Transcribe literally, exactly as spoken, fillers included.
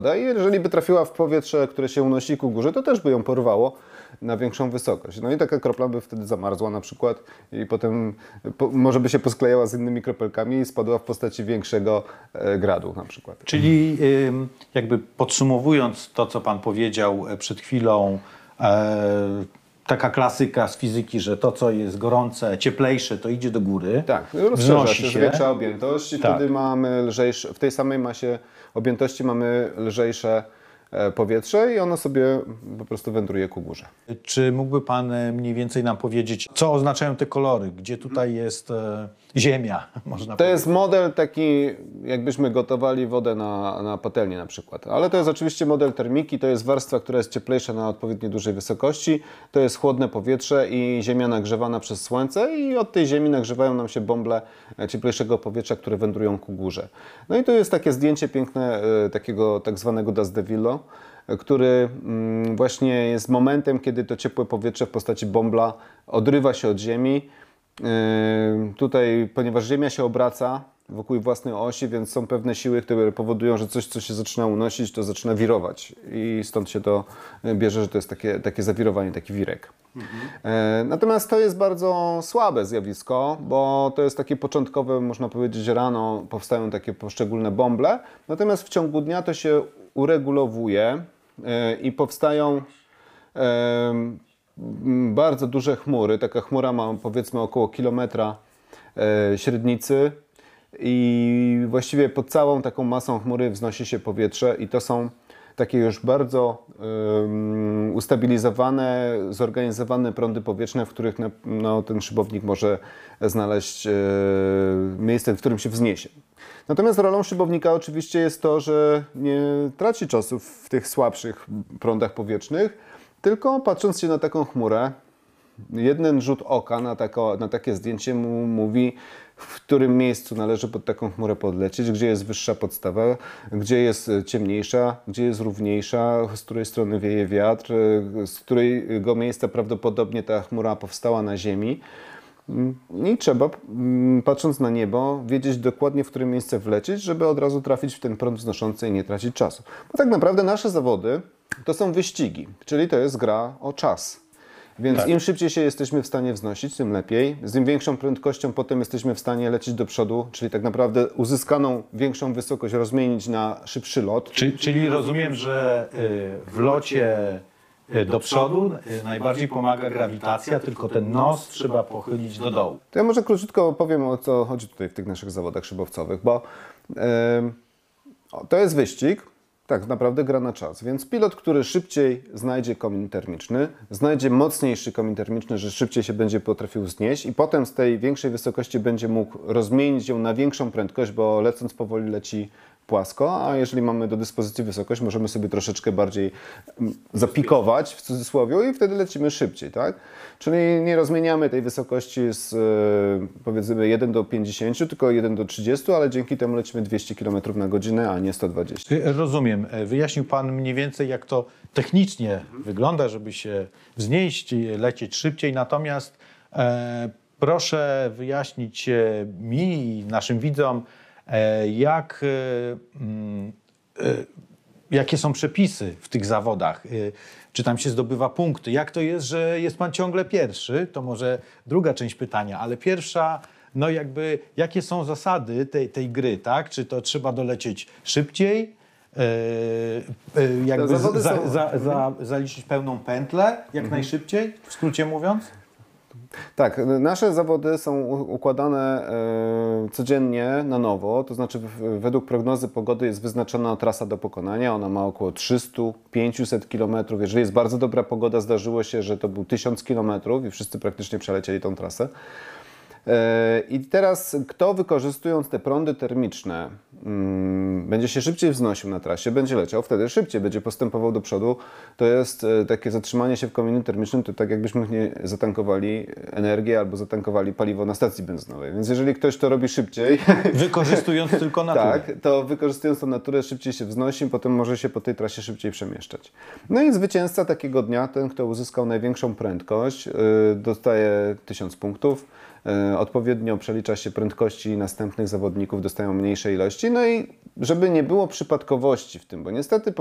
I jeżeli by trafiła w powietrze, które się unosi ku górze, to też by ją porwało na większą wysokość. No i taka kropla by wtedy zamarzła na przykład i potem po, może by się posklejała z innymi kropelkami i spadła w postaci większego e, gradu na przykład. Czyli y, jakby podsumowując to, co Pan powiedział przed chwilą, e, taka klasyka z fizyki, że to, co jest gorące, cieplejsze, to idzie do góry. Tak, rozszerza się, zwiększa objętość i tak. Wtedy mamy lżejsze, w tej samej masie objętości mamy lżejsze powietrze i ono sobie po prostu wędruje ku górze. Czy mógłby Pan mniej więcej nam powiedzieć, co oznaczają te kolory? Gdzie tutaj jest e, ziemia, można To powiedzieć? jest model taki, jakbyśmy gotowali wodę na, na patelni na przykład. Ale to jest oczywiście model termiki, to jest warstwa, która jest cieplejsza na odpowiednio dużej wysokości. To jest chłodne powietrze i ziemia nagrzewana przez słońce i od tej ziemi nagrzewają nam się bąble cieplejszego powietrza, które wędrują ku górze. No i tu jest takie zdjęcie piękne takiego tak zwanego Das Devilo, który właśnie jest momentem, kiedy to ciepłe powietrze w postaci bąbla odrywa się od ziemi. Tutaj, ponieważ Ziemia się obraca wokół własnej osi, więc są pewne siły, które powodują, że coś, co się zaczyna unosić, to zaczyna wirować. I stąd się to bierze, że to jest takie, takie zawirowanie, taki wirek. Mhm. Natomiast to jest bardzo słabe zjawisko, bo to jest takie początkowe, można powiedzieć, rano powstają takie poszczególne bąble, natomiast w ciągu dnia to się uregulowuje i powstają bardzo duże chmury. Taka chmura ma powiedzmy około kilometra średnicy i właściwie pod całą taką masą chmury wznosi się powietrze i to są takie już bardzo um, ustabilizowane, zorganizowane prądy powietrzne, w których no, ten szybownik może znaleźć e, miejsce, w którym się wzniesie. Natomiast rolą szybownika oczywiście jest to, że nie traci czasu w tych słabszych prądach powietrznych, tylko patrząc się na taką chmurę, jeden rzut oka na, tako, na takie zdjęcie mu mówi, w którym miejscu należy pod taką chmurę podlecieć, gdzie jest wyższa podstawa, gdzie jest ciemniejsza, gdzie jest równiejsza, z której strony wieje wiatr, z którego miejsca prawdopodobnie ta chmura powstała na Ziemi. I trzeba, patrząc na niebo, wiedzieć dokładnie, w które miejsce wlecieć, żeby od razu trafić w ten prąd wznoszący i nie tracić czasu. Bo tak naprawdę nasze zawody to są wyścigi, czyli to jest gra o czas. Więc tak. Im szybciej się jesteśmy w stanie wznosić, tym lepiej. Z tym większą prędkością potem jesteśmy w stanie lecieć do przodu, czyli tak naprawdę uzyskaną większą wysokość rozmienić na szybszy lot. Czyli, czyli rozumiem, że w locie do przodu najbardziej pomaga grawitacja, tylko ten nos trzeba pochylić do dołu. To ja może króciutko opowiem, o co chodzi tutaj w tych naszych zawodach szybowcowych, bo yy, to jest wyścig. Tak naprawdę gra na czas, więc pilot, który szybciej znajdzie komin termiczny, znajdzie mocniejszy komin termiczny, że szybciej się będzie potrafił wznieść i potem z tej większej wysokości będzie mógł rozmienić ją na większą prędkość, bo lecąc powoli leci płasko, a jeżeli mamy do dyspozycji wysokość, możemy sobie troszeczkę bardziej zapikować w cudzysłowie i wtedy lecimy szybciej, tak? Czyli nie rozmieniamy tej wysokości z powiedzmy jeden do pięćdziesięciu, tylko jeden do trzydziestu, ale dzięki temu lecimy dwieście kilometrów na godzinę, a nie sto dwadzieścia. Rozumiem. Wyjaśnił Pan mniej więcej, jak to technicznie mhm. wygląda, żeby się wznieść, lecieć szybciej, natomiast e, proszę wyjaśnić mi i naszym widzom, Jak, jakie są przepisy w tych zawodach? Czy tam się zdobywa punkty? Jak to jest, że jest Pan ciągle pierwszy? To może druga część pytania, ale pierwsza, no jakby, jakie są zasady tej, tej gry, tak? Czy to trzeba dolecieć szybciej? Jakby za, za, za, za, zaliczyć pełną pętlę jak mhm. najszybciej, w skrócie mówiąc? Tak, nasze zawody są układane e, codziennie na nowo, to znaczy w, według prognozy pogody jest wyznaczona trasa do pokonania, ona ma około trzysta do pięciuset kilometrów, jeżeli jest bardzo dobra pogoda, zdarzyło się, że to był tysiąc kilometrów i wszyscy praktycznie przelecieli tą trasę. I teraz kto wykorzystując te prądy termiczne hmm, będzie się szybciej wznosił na trasie, będzie leciał, wtedy szybciej będzie postępował do przodu. To jest takie zatrzymanie się w kominie termicznym, to tak jakbyśmy nie zatankowali energię albo zatankowali paliwo na stacji benzynowej. Więc jeżeli ktoś to robi szybciej... Wykorzystując tylko naturę. Tak, to wykorzystując tą naturę szybciej się wznosi, potem może się po tej trasie szybciej przemieszczać. No i zwycięzca takiego dnia, ten kto uzyskał największą prędkość, yy, dostaje tysiąc punktów. e, odpowiednio przelicza się prędkości następnych zawodników, dostają mniejsze ilości. No i żeby nie było przypadkowości w tym, bo niestety